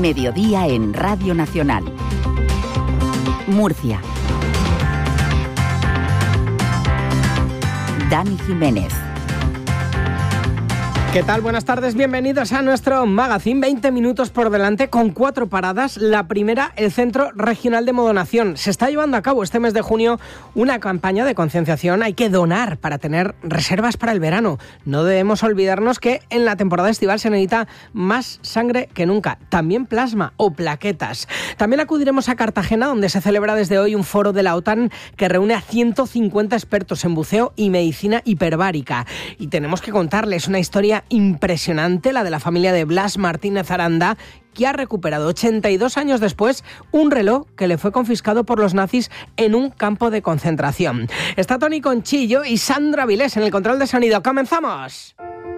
Mediodía en Radio Nacional. Murcia. Dani Jiménez. ¿Qué tal? Buenas tardes, bienvenidos a nuestro magazine. 20 minutos por delante con 4 paradas. La primera, el Centro Regional de Modonación. Se está llevando a cabo este mes de junio una campaña de concienciación. Hay que donar para tener reservas para el verano. No debemos olvidarnos que en la temporada estival se necesita más sangre que nunca. También plasma o plaquetas. También acudiremos a Cartagena, donde se celebra desde hoy un foro de la OTAN que reúne a 150 expertos en buceo y medicina hiperbárica. Y tenemos que contarles una historia impresionante, la de la familia de Blas Martínez Aranda, que ha recuperado 82 años después un reloj que le fue confiscado por los nazis en un campo de concentración. Está Toni Conchillo y Sandra Vilés en el control de sonido. ¡Comenzamos!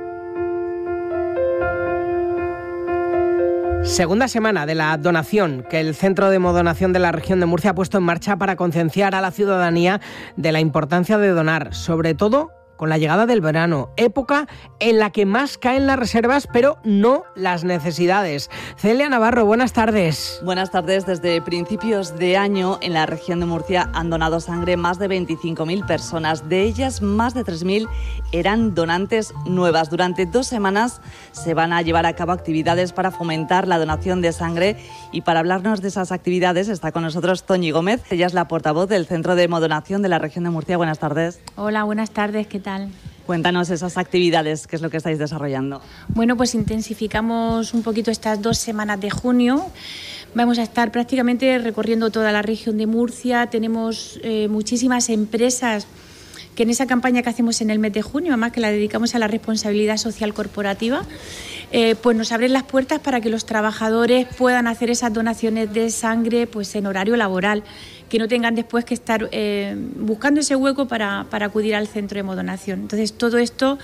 Segunda semana de la donación que el Centro de Modonación de la región de Murcia ha puesto en marcha para concienciar a la ciudadanía de la importancia de donar, sobre todo con la llegada del verano, época en la que más caen las reservas, pero no las necesidades. Celia Navarro, buenas tardes. Buenas tardes. Desde principios de año, en la región de Murcia han donado sangre más de 25.000 personas. De ellas, más de 3.000 eran donantes nuevas. Durante 2 semanas se van a llevar a cabo actividades para fomentar la donación de sangre. Y para hablarnos de esas actividades está con nosotros Toñi Gómez. Ella es la portavoz del Centro de Modonación de la región de Murcia. Buenas tardes. Hola, buenas tardes. ¿Qué tal? Cuéntanos esas actividades, qué es lo que estáis desarrollando. Bueno, pues intensificamos un poquito estas 2 semanas de junio. Vamos a estar prácticamente recorriendo toda la región de Murcia. Tenemos muchísimas empresas que en esa campaña que hacemos en el mes de junio, además que la dedicamos a la responsabilidad social corporativa, pues nos abren las puertas para que los trabajadores puedan hacer esas donaciones de sangre pues en horario laboral, que no tengan después que estar buscando ese hueco para acudir al centro de modonación. Entonces, todo esto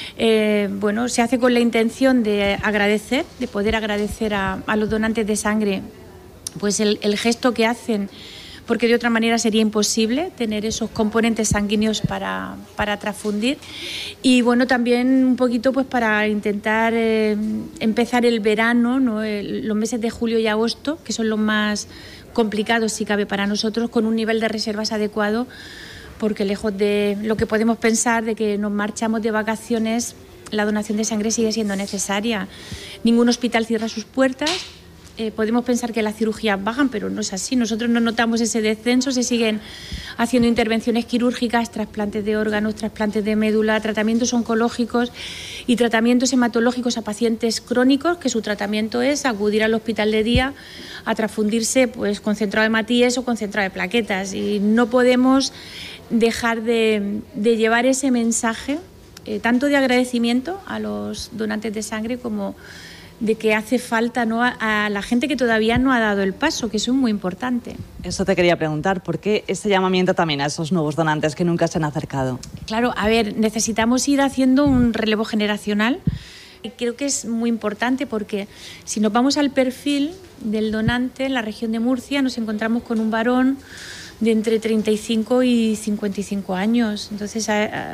se hace con la intención de agradecer, de poder agradecer a los donantes de sangre pues el gesto que hacen, porque de otra manera sería imposible tener esos componentes sanguíneos para transfundir. Y bueno, también un poquito pues para intentar empezar el verano, ¿no? Los meses de julio y agosto, que son los más complicados si cabe para nosotros, con un nivel de reservas adecuado, porque lejos de lo que podemos pensar de que nos marchamos de vacaciones, la donación de sangre sigue siendo necesaria. Ningún hospital cierra sus puertas. Podemos pensar que las cirugías bajan, pero no es así. Nosotros no notamos ese descenso, se siguen haciendo intervenciones quirúrgicas, trasplantes de órganos, trasplantes de médula, tratamientos oncológicos y tratamientos hematológicos a pacientes crónicos, que su tratamiento es acudir al hospital de día a transfundirse pues concentrado de hematíes o concentrado de plaquetas. Y no podemos dejar de llevar ese mensaje, tanto de agradecimiento a los donantes de sangre como de que hace falta, ¿no?, a la gente que todavía no ha dado el paso, que eso es muy importante. Eso te quería preguntar, ¿por qué ese llamamiento también a esos nuevos donantes que nunca se han acercado? Claro, a ver, necesitamos ir haciendo un relevo generacional. Y creo que es muy importante porque si nos vamos al perfil del donante en la región de Murcia, nos encontramos con un varón de entre 35 y 55 años. Entonces,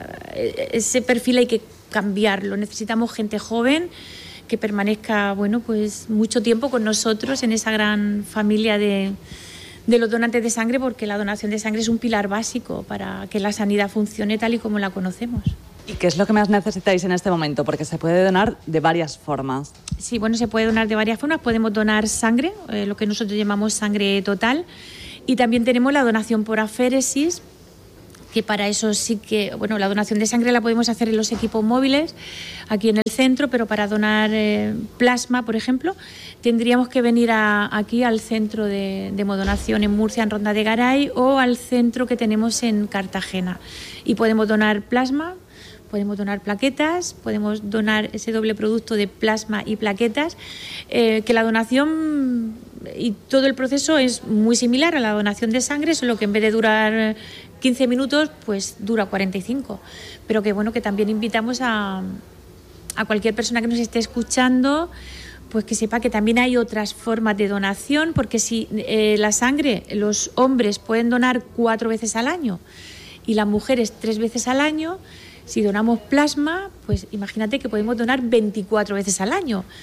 ese perfil hay que cambiarlo. Necesitamos gente joven que permanezca pues mucho tiempo con nosotros en esa gran familia de los donantes de sangre, porque la donación de sangre es un pilar básico para que la sanidad funcione tal y como la conocemos. ¿Y qué es lo que más necesitáis en este momento? Porque se puede donar de varias formas. Sí, bueno, se puede donar de varias formas. Podemos donar sangre, lo que nosotros llamamos sangre total, y también tenemos la donación por aféresis, que para eso sí que, la donación de sangre la podemos hacer en los equipos móviles, aquí en el centro, pero para donar plasma, por ejemplo, tendríamos que venir aquí al centro de modonación en Murcia, en Ronda de Garay, o al centro que tenemos en Cartagena. Y podemos donar plasma, podemos donar plaquetas, podemos donar ese doble producto de plasma y plaquetas, que la donación y todo el proceso es muy similar a la donación de sangre, solo que en vez de durar 15 minutos, pues dura 45. Pero que también invitamos a cualquier persona que nos esté escuchando, pues que sepa que también hay otras formas de donación, porque si la sangre, los hombres pueden donar 4 veces al año y las mujeres 3 veces al año, si donamos plasma, pues imagínate que podemos donar 24 veces al año.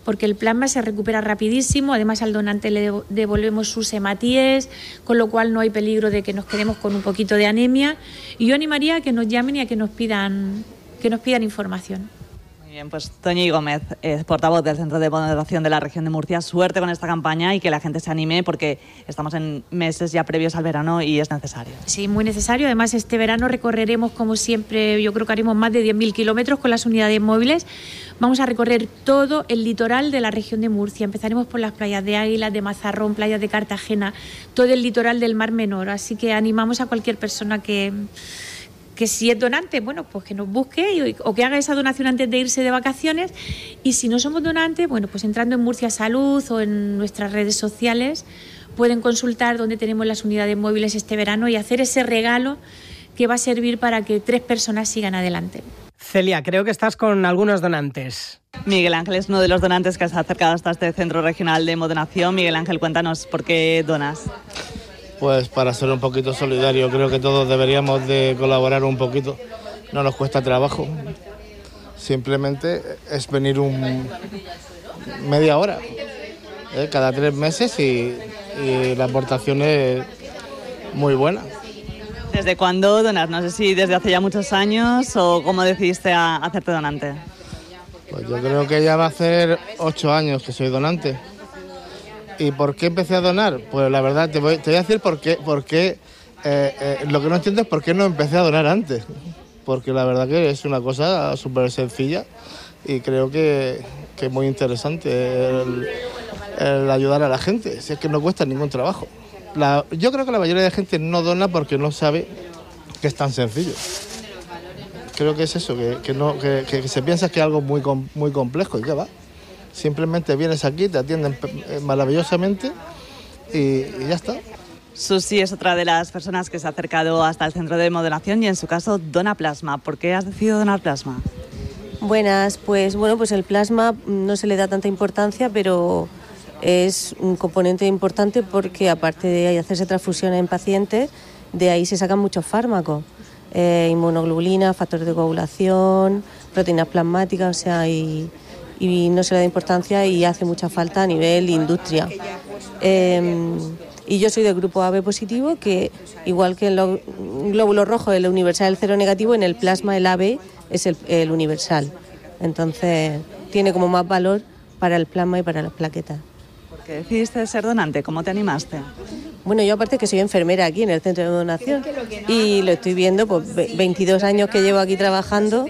porque el plasma se recupera rapidísimo, además al donante le devolvemos sus hematíes, con lo cual no hay peligro de que nos quedemos con un poquito de anemia. Y yo animaría a que nos llamen y a que nos pidan información. Muy bien, pues Toñi Gómez, portavoz del Centro de Moderación de la Región de Murcia, suerte con esta campaña y que la gente se anime porque estamos en meses ya previos al verano y es necesario. Sí, muy necesario. Además, este verano recorreremos, como siempre, yo creo que haremos más de 10.000 kilómetros con las unidades móviles. Vamos a recorrer todo el litoral de la región de Murcia. Empezaremos por las playas de Águilas, de Mazarrón, playas de Cartagena, todo el litoral del Mar Menor. Así que animamos a cualquier persona que si es donante, bueno, pues que nos busque o que haga esa donación antes de irse de vacaciones. Y si no somos donantes, bueno, pues entrando en Murcia Salud o en nuestras redes sociales pueden consultar dónde tenemos las unidades móviles este verano y hacer ese regalo que va a servir para que 3 personas sigan adelante. Celia, creo que estás con algunos donantes. Miguel Ángel es uno de los donantes que se ha acercado hasta este Centro Regional de Modonación. Miguel Ángel, cuéntanos por qué donas. Pues para ser un poquito solidario, creo que todos deberíamos de colaborar un poquito. No nos cuesta trabajo. Simplemente es venir media hora, cada 3 meses y la aportación es muy buena. ¿Desde cuándo donas? No sé si desde hace ya muchos años o cómo decidiste hacerte donante. Pues yo creo que ya va a hacer 8 años que soy donante. ¿Y por qué empecé a donar? Pues la verdad te voy a decir por qué. Lo que no entiendo es por qué no empecé a donar antes. Porque la verdad que es una cosa súper sencilla y creo que es muy interesante el ayudar a la gente. Si es que no cuesta ningún trabajo. Yo creo que la mayoría de gente no dona porque no sabe que es tan sencillo. Creo que es eso, que se piensa que es algo muy complejo y que va. Simplemente vienes aquí, te atienden maravillosamente y ya está. Susi es otra de las personas que se ha acercado hasta el centro de moderación y en su caso dona plasma. ¿Por qué has decidido donar plasma? Buenas, pues el plasma no se le da tanta importancia, pero es un componente importante porque aparte de hacerse transfusiones en pacientes, de ahí se sacan muchos fármacos. Inmunoglobulina, factores de coagulación, proteínas plasmáticas, o sea, y no se le da importancia y hace mucha falta a nivel industria. Y yo soy del grupo AB positivo, que igual que en los glóbulos rojos el universal el cero negativo, en el plasma el AB es el universal. Entonces tiene como más valor para el plasma y para las plaquetas. ¿Por qué decidiste ser donante? ¿Cómo te animaste? Bueno, yo aparte que soy enfermera aquí en el centro de donación y lo estoy viendo, pues 22 años que llevo aquí trabajando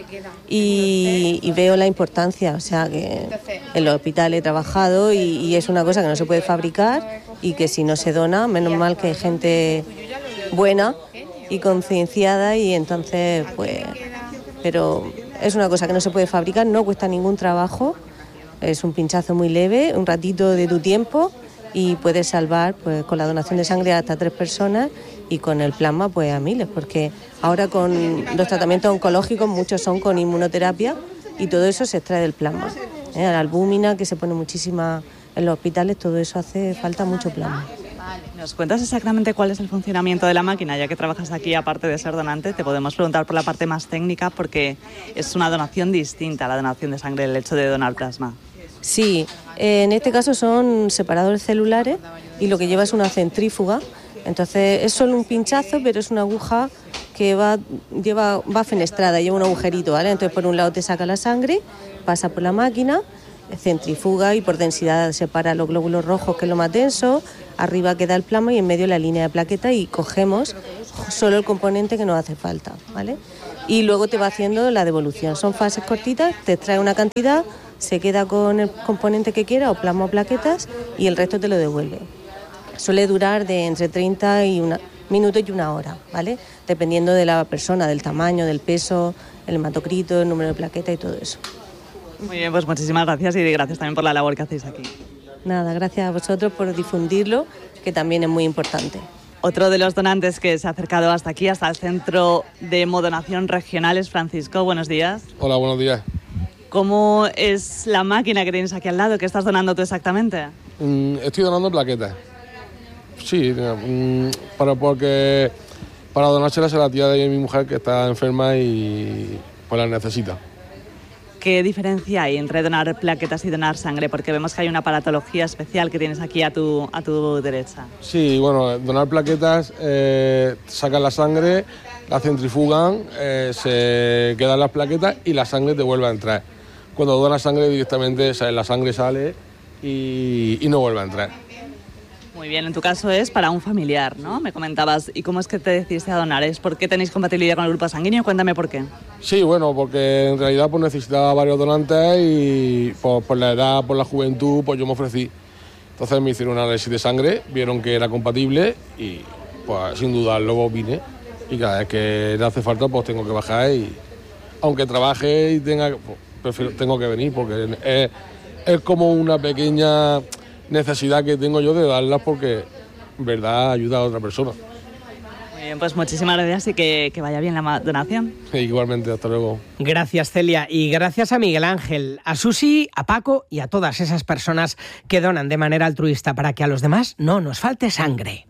y veo la importancia, o sea que en los hospitales he trabajado y es una cosa que no se puede fabricar y que si no se dona, menos mal que hay gente buena y concienciada y entonces pues, pero es una cosa que no se puede fabricar, no cuesta ningún trabajo, es un pinchazo muy leve, un ratito de tu tiempo y puedes salvar pues con la donación de sangre hasta 3 personas y con el plasma pues a miles, porque ahora con los tratamientos oncológicos muchos son con inmunoterapia y todo eso se extrae del plasma. La albúmina que se pone muchísima en los hospitales, todo eso hace falta mucho plasma. ¿Nos cuentas exactamente cuál es el funcionamiento de la máquina? Ya que trabajas aquí, aparte de ser donante, te podemos preguntar por la parte más técnica porque es una donación distinta a la donación de sangre, el hecho de donar plasma. Sí, en este caso son separadores celulares y lo que lleva es una centrífuga. Entonces es solo un pinchazo, pero es una aguja que va fenestrada, lleva un agujerito, ¿vale? Entonces por un lado te saca la sangre, pasa por la máquina, centrifuga y por densidad separa los glóbulos rojos, que es lo más denso, arriba queda el plasma y en medio la línea de plaqueta y cogemos solo el componente que nos hace falta, ¿vale? Y luego te va haciendo la devolución. Son fases cortitas, te extrae una cantidad, se queda con el componente que quiera o plasma o plaquetas y el resto te lo devuelve. Suele durar de entre 30 minutos y 1 hora, ¿vale? Dependiendo de la persona, del tamaño, del peso, el hematocrito, el número de plaquetas y todo eso. Muy bien, pues muchísimas gracias y gracias también por la labor que hacéis aquí. Nada, gracias a vosotros por difundirlo, que también es muy importante. Otro de los donantes que se ha acercado hasta aquí, hasta el Centro de Modonación Regional, es Francisco. Buenos días. Hola, buenos días. ¿Cómo es la máquina que tienes aquí al lado? ¿Qué estás donando tú exactamente? Estoy donando plaquetas. Sí, porque para donárselas a la tía de mi mujer que está enferma y pues las necesita. ¿Qué diferencia hay entre donar plaquetas y donar sangre? Porque vemos que hay una aparatología especial que tienes aquí a tu derecha. Sí, bueno, donar plaquetas, sacan la sangre, la centrifugan, se quedan las plaquetas y la sangre te vuelve a entrar. Cuando donas sangre directamente la sangre sale y no vuelve a entrar. Muy bien, en tu caso es para un familiar, ¿no? Me comentabas. ¿Y cómo es que te decidiste a donar? ¿Es porque tenéis compatibilidad con el grupo sanguíneo? Cuéntame por qué. Sí, bueno, porque en realidad pues necesitaba varios donantes y por la edad, por la juventud, pues yo me ofrecí. Entonces me hicieron un análisis de sangre, vieron que era compatible y pues sin duda luego vine. Y cada vez que le hace falta pues tengo que bajar y aunque trabaje y tengo que venir porque es como una pequeña necesidad que tengo yo de darlas porque en verdad ayuda a otra persona. Muy bien, pues muchísimas gracias y que vaya bien la donación. Igualmente, hasta luego. Gracias, Celia, y gracias a Miguel Ángel, a Susi, a Paco y a todas esas personas que donan de manera altruista para que a los demás no nos falte sangre.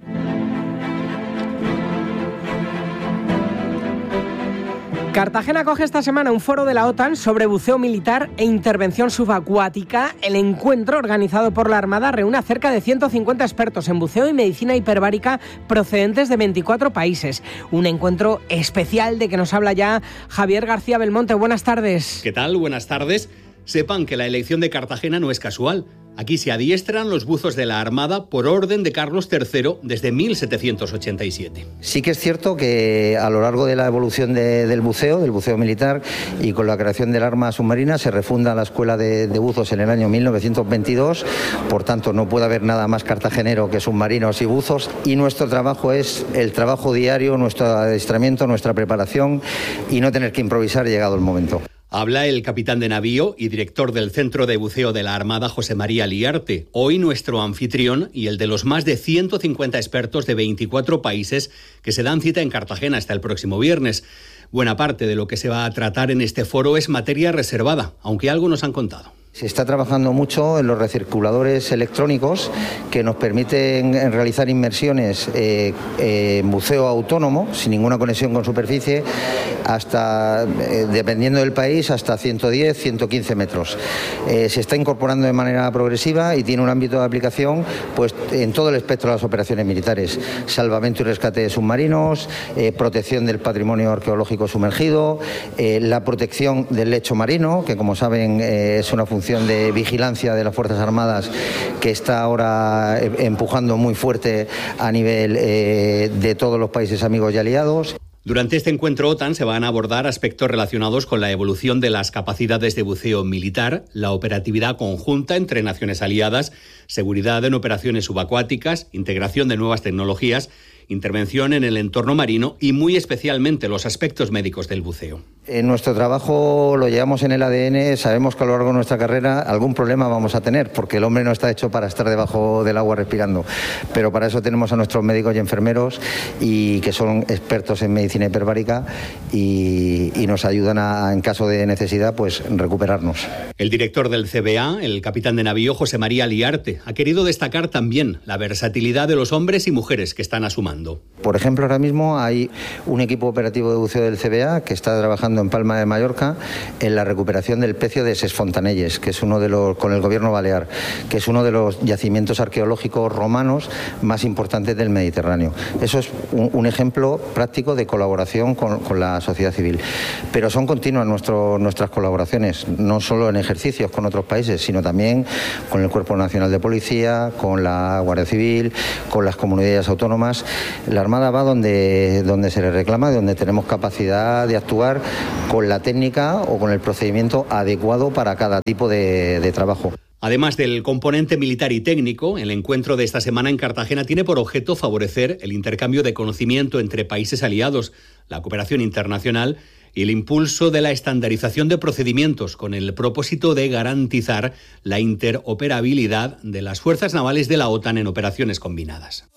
Cartagena acoge esta semana un foro de la OTAN sobre buceo militar e intervención subacuática. El encuentro, organizado por la Armada, reúne a cerca de 150 expertos en buceo y medicina hiperbárica procedentes de 24 países. Un encuentro especial de que nos habla ya Javier García Belmonte. Buenas tardes. ¿Qué tal? Buenas tardes. Sepan que la elección de Cartagena no es casual. Aquí se adiestran los buzos de la Armada por orden de Carlos III desde 1787. Sí que es cierto que a lo largo de la evolución del buceo militar y con la creación del arma submarina se refunda la Escuela de Buzos en el año 1922, por tanto no puede haber nada más cartagenero que submarinos y buzos, y nuestro trabajo es el trabajo diario, nuestro adiestramiento, nuestra preparación y no tener que improvisar llegado el momento. Habla el capitán de navío y director del Centro de Buceo de la Armada, José María Liarte, hoy nuestro anfitrión y el de los más de 150 expertos de 24 países que se dan cita en Cartagena hasta el próximo viernes. Buena parte de lo que se va a tratar en este foro es materia reservada, aunque algo nos han contado. Se está trabajando mucho en los recirculadores electrónicos que nos permiten realizar inmersiones en buceo autónomo, sin ninguna conexión con superficie, hasta, dependiendo del país, hasta 110, 115 metros. Se está incorporando de manera progresiva y tiene un ámbito de aplicación pues, en todo el espectro de las operaciones militares. Salvamento y rescate de submarinos, protección del patrimonio arqueológico sumergido, la protección del lecho marino, que como saben es una función de vigilancia de las Fuerzas Armadas que está ahora empujando muy fuerte a nivel de todos los países amigos y aliados. Durante este encuentro OTAN se van a abordar aspectos relacionados con la evolución de las capacidades de buceo militar, la operatividad conjunta entre naciones aliadas, seguridad en operaciones subacuáticas, integración de nuevas tecnologías, intervención en el entorno marino y muy especialmente los aspectos médicos del buceo. En nuestro trabajo lo llevamos en el ADN, sabemos que a lo largo de nuestra carrera algún problema vamos a tener, porque el hombre no está hecho para estar debajo del agua respirando, pero para eso tenemos a nuestros médicos y enfermeros y que son expertos en medicina hiperbárica y nos ayudan en caso de necesidad pues recuperarnos. El director del CBA, el capitán de navío José María Liarte, ha querido destacar también la versatilidad de los hombres y mujeres que están asumando. Por ejemplo, ahora mismo hay un equipo operativo de buceo del CBA que está trabajando en Palma de Mallorca en la recuperación del pecio de Ses Fontanelles, que es uno de los, con el gobierno balear, que es uno de los yacimientos arqueológicos romanos más importantes del Mediterráneo. Eso es un ejemplo práctico de colaboración con la sociedad civil. Pero son continuas nuestras colaboraciones, no solo en ejercicios con otros países, sino también con el Cuerpo Nacional de Policía, con la Guardia Civil, con las comunidades autónomas. La Armada va donde se le reclama, donde tenemos capacidad de actuar con la técnica o con el procedimiento adecuado para cada tipo de trabajo. Además del componente militar y técnico, el encuentro de esta semana en Cartagena tiene por objeto favorecer el intercambio de conocimiento entre países aliados, la cooperación internacional y el impulso de la estandarización de procedimientos con el propósito de garantizar la interoperabilidad de las fuerzas navales de la OTAN en operaciones combinadas.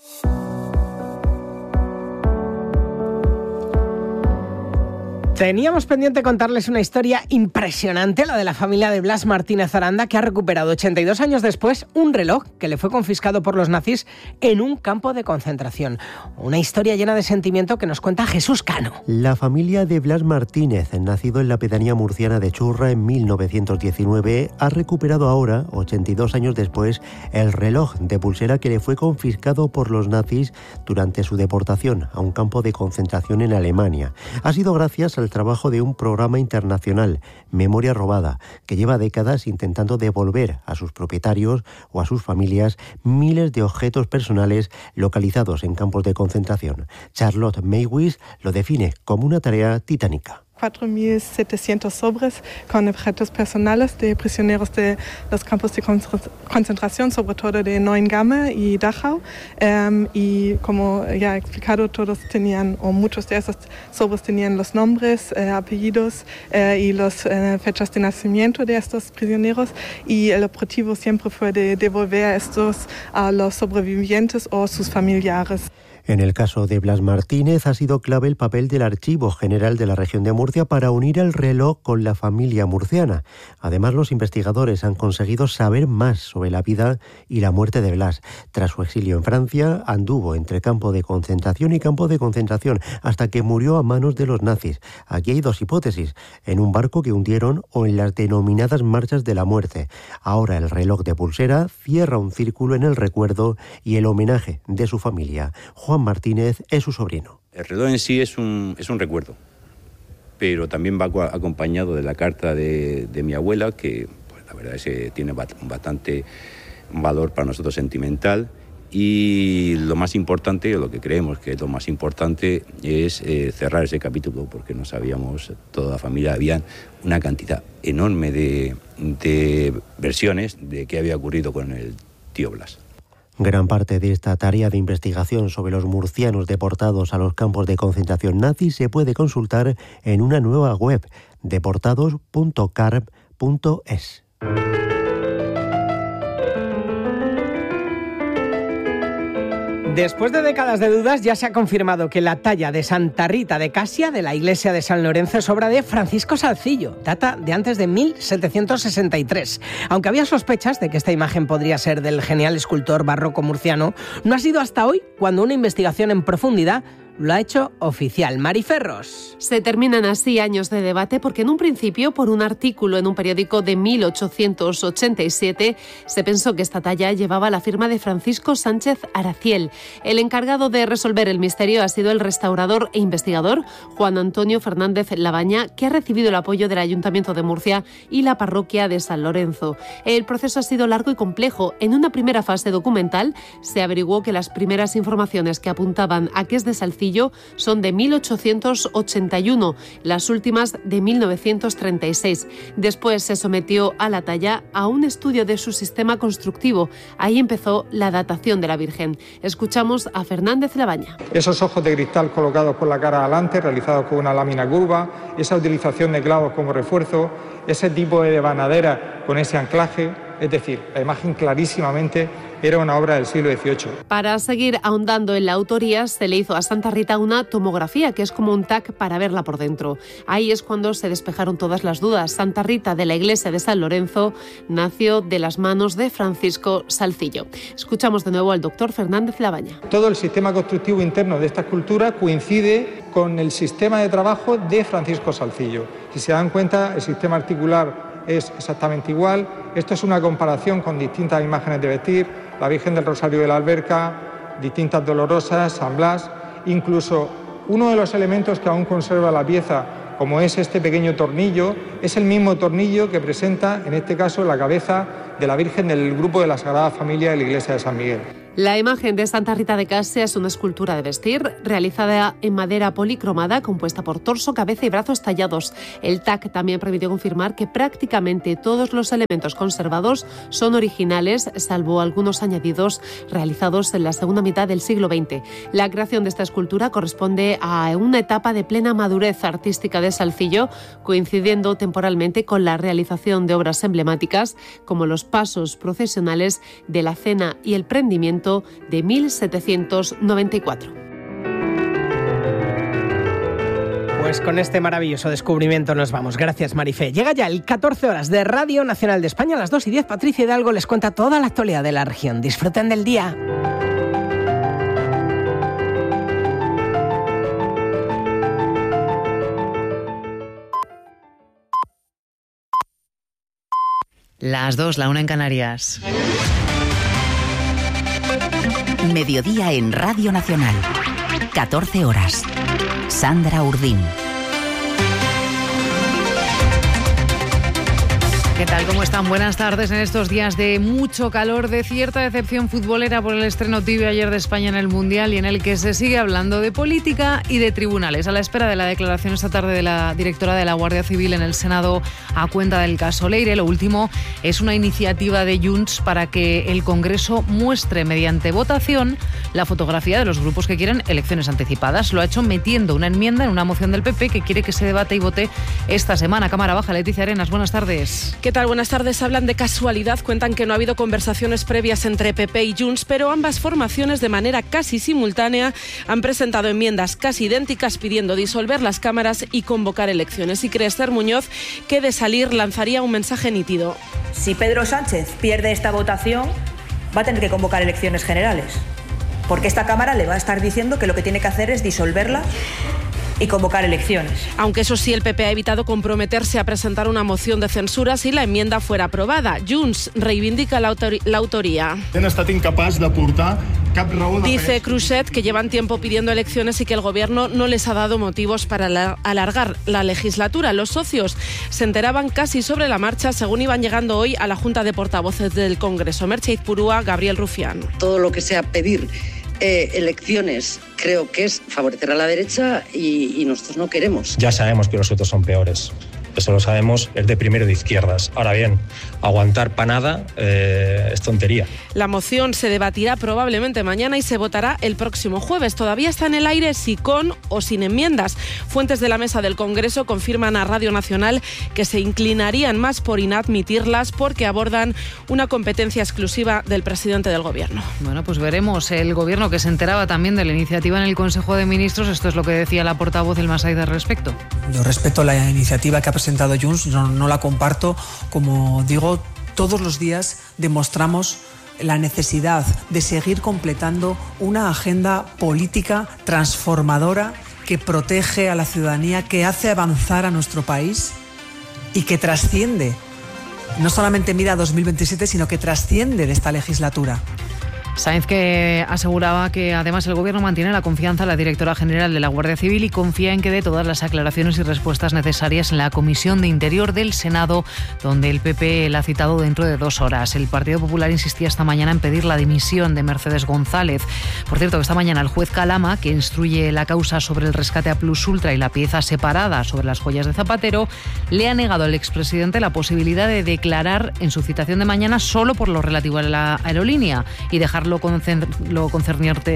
Teníamos pendiente contarles una historia impresionante, la de la familia de Blas Martínez Aranda, que ha recuperado 82 años después un reloj que le fue confiscado por los nazis en un campo de concentración. Una historia llena de sentimiento que nos cuenta Jesús Cano. La familia de Blas Martínez, nacido en la pedanía murciana de Churra en 1919, ha recuperado ahora, 82 años después, el reloj de pulsera que le fue confiscado por los nazis durante su deportación a un campo de concentración en Alemania. Ha sido gracias al trabajo de un programa internacional, Memoria Robada, que lleva décadas intentando devolver a sus propietarios o a sus familias miles de objetos personales localizados en campos de concentración. Charlotte Maywis lo define como una tarea titánica. 4.700 sobres con objetos personales de prisioneros de los campos de concentración, sobre todo de Neuengamme y Dachau. Y como ya he explicado, todos tenían, o muchos de esos sobres tenían los nombres, apellidos y las fechas de nacimiento de estos prisioneros. Y el objetivo siempre fue de devolver estos a los sobrevivientes o sus familiares. En el caso de Blas Martínez ha sido clave el papel del Archivo General de la Región de Murcia para unir el reloj con la familia murciana. Además, los investigadores han conseguido saber más sobre la vida y la muerte de Blas. Tras su exilio en Francia, anduvo entre campo de concentración y campo de concentración hasta que murió a manos de los nazis. Aquí hay dos hipótesis: en un barco que hundieron o en las denominadas marchas de la muerte. Ahora el reloj de pulsera cierra un círculo en el recuerdo y el homenaje de su familia. Juan Martínez es su sobrino. El reloj en sí es un recuerdo, pero también va acompañado de la carta de mi abuela, que pues, la verdad es que tiene bastante valor para nosotros sentimental. Y lo más importante, o lo que creemos que es lo más importante, es cerrar ese capítulo, porque no sabíamos, toda la familia, había una cantidad enorme de versiones de qué había ocurrido con el tío Blas. Gran parte de esta tarea de investigación sobre los murcianos deportados a los campos de concentración nazis se puede consultar en una nueva web, deportados.carb.es. Después de décadas de dudas, ya se ha confirmado que la talla de Santa Rita de Casia de la iglesia de San Lorenzo es obra de Francisco Salcillo, data de antes de 1763. Aunque había sospechas de que esta imagen podría ser del genial escultor barroco murciano, no ha sido hasta hoy cuando una investigación en profundidad lo ha hecho oficial. Mari Ferros. Se terminan así años de debate porque en un principio, por un artículo en un periódico de 1887, se pensó que esta talla llevaba la firma de Francisco Sánchez Araciel. El encargado de resolver el misterio ha sido el restaurador e investigador Juan Antonio Fernández Labaña, que ha recibido el apoyo del Ayuntamiento de Murcia y la parroquia de San Lorenzo. El proceso ha sido largo y complejo. En una primera fase documental se averiguó que las primeras informaciones que apuntaban a que es de Salcillo son de 1881, las últimas de 1936. Después se sometió a la talla a un estudio de su sistema constructivo. Ahí empezó la datación de la Virgen. Escuchamos a Fernández Labaña. Esos ojos de cristal colocados por la cara adelante, realizados con una lámina curva, esa utilización de clavos como refuerzo, ese tipo de devanadera con ese anclaje, es decir, la imagen clarísimamente era una obra del siglo XVIII. Para seguir ahondando en la autoría, se le hizo a Santa Rita una tomografía, que es como un TAC para verla por dentro. Ahí es cuando se despejaron todas las dudas. Santa Rita de la iglesia de San Lorenzo nació de las manos de Francisco Salcillo. Escuchamos de nuevo al doctor Fernández Labaña. Todo el sistema constructivo interno de esta escultura coincide con el sistema de trabajo de Francisco Salcillo. Si se dan cuenta, el sistema articular es exactamente igual. Esto es una comparación con distintas imágenes de vestir, la Virgen del Rosario de la Alberca, distintas dolorosas, San Blas. Incluso uno de los elementos que aún conserva la pieza, como es este pequeño tornillo, es el mismo tornillo que presenta, en este caso, la cabeza de la Virgen del grupo de la Sagrada Familia de la Iglesia de San Miguel. La imagen de Santa Rita de Casia es una escultura de vestir realizada en madera policromada compuesta por torso, cabeza y brazos tallados. El TAC también permitió confirmar que prácticamente todos los elementos conservados son originales, salvo algunos añadidos realizados en la segunda mitad del siglo XX. La creación de esta escultura corresponde a una etapa de plena madurez artística de Salcillo, coincidiendo temporalmente con la realización de obras emblemáticas como los pasos procesionales de la Cena y el Prendimiento de 1794. Pues con este maravilloso descubrimiento nos vamos. Gracias, Marifé. Llega ya el 14 horas de Radio Nacional de España. A las 2:10, Patricia Hidalgo les cuenta toda la actualidad de la región. Disfruten del día. Las 2, la 1 en Canarias. Mediodía en Radio Nacional. 14 horas. Sandra Urdín. ¿Qué tal? ¿Cómo están? Buenas tardes. En estos días de mucho calor, de cierta decepción futbolera por el estreno tibio ayer de España en el Mundial y en el que se sigue hablando de política y de tribunales. A la espera de la declaración esta tarde de la directora de la Guardia Civil en el Senado a cuenta del caso Leire, lo último es una iniciativa de Junts para que el Congreso muestre mediante votación la fotografía de los grupos que quieren elecciones anticipadas. Lo ha hecho metiendo una enmienda en una moción del PP que quiere que se debate y vote esta semana. Cámara Baja, Leticia Arenas, buenas tardes. ¿Qué tal? Buenas tardes. Hablan de casualidad, cuentan que no ha habido conversaciones previas entre PP y Junts, pero ambas formaciones de manera casi simultánea han presentado enmiendas casi idénticas pidiendo disolver las cámaras y convocar elecciones. Y cree Esther Muñoz que de salir lanzaría un mensaje nítido. Si Pedro Sánchez pierde esta votación, va a tener que convocar elecciones generales, porque esta Cámara le va a estar diciendo que lo que tiene que hacer es disolverla y convocar elecciones. Aunque eso sí, el PP ha evitado comprometerse a presentar una moción de censura si la enmienda fuera aprobada. Junts reivindica la autoría. Dice Cruzet que llevan tiempo pidiendo elecciones y que el gobierno no les ha dado motivos para alargar la legislatura. Los socios se enteraban casi sobre la marcha según iban llegando hoy a la Junta de Portavoces del Congreso. Merche Izpurúa, Gabriel Rufián. Todo lo que sea pedir elecciones creo que es favorecer a la derecha y nosotros no queremos. Ya sabemos que los otros son peores. Eso lo sabemos, es de primero de izquierdas. Ahora bien, aguantar panada es tontería. La moción se debatirá probablemente mañana y se votará el próximo jueves. Todavía está en el aire si con o sin enmiendas. Fuentes de la mesa del Congreso confirman a Radio Nacional que se inclinarían más por inadmitirlas porque abordan una competencia exclusiva del presidente del Gobierno. Bueno, pues veremos. El Gobierno, que se enteraba también de la iniciativa en el Consejo de Ministros, esto es lo que decía la portavoz del Masai al respecto. Yo respeto la iniciativa que ha presentado Junts, no la comparto. Como digo, todos los días demostramos la necesidad de seguir completando una agenda política transformadora que protege a la ciudadanía, que hace avanzar a nuestro país y que trasciende, no solamente mira a 2027, sino que trasciende de esta legislatura. Sáenz, que aseguraba que además el Gobierno mantiene la confianza en la directora general de la Guardia Civil y confía en que dé todas las aclaraciones y respuestas necesarias en la Comisión de Interior del Senado, donde el PP la ha citado dentro de 2 horas. El Partido Popular insistía esta mañana en pedir la dimisión de Mercedes González. Por cierto, que esta mañana el juez Calama, que instruye la causa sobre el rescate a Plus Ultra y la pieza separada sobre las joyas de Zapatero, le ha negado al expresidente la posibilidad de declarar en su citación de mañana solo por lo relativo a la aerolínea y dejar lo concerniente